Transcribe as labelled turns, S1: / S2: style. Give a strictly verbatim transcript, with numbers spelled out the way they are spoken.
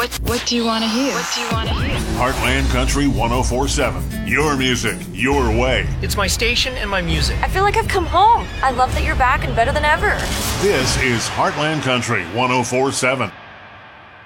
S1: What, what do you want to hear? What do you want to hear?
S2: Heartland Country one oh four seven. Your music, your way.
S3: It's my station and my music.
S4: I feel like I've come home. I love that you're back and better than ever.
S2: This is Heartland Country one oh four seven.